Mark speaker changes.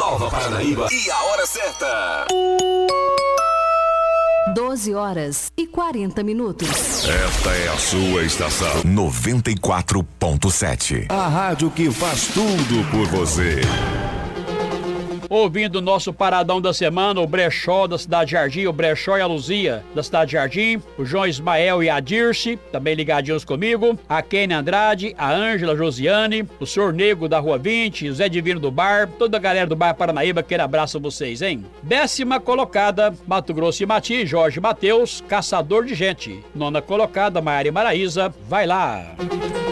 Speaker 1: Nova Paranaíba e a hora certa.
Speaker 2: 12h40.
Speaker 3: Esta é a sua estação 94.7. A rádio que faz tudo por você.
Speaker 4: Ouvindo o nosso paradão da semana, o Brechó da Cidade Jardim, o Brechó e a Luzia da Cidade Jardim, o João Ismael e a Dirce, também ligadinhos comigo, a Kenny Andrade, a Ângela Josiane, o Senhor Nego da Rua 20, o Zé Divino do Bar, toda a galera do Bar Paranaíba, aquele abraço a vocês, hein? 10ª colocada, Mato Grosso e Mati, Jorge Mateus, Caçador de Gente. 9ª colocada, Maiara e Maraísa, vai lá!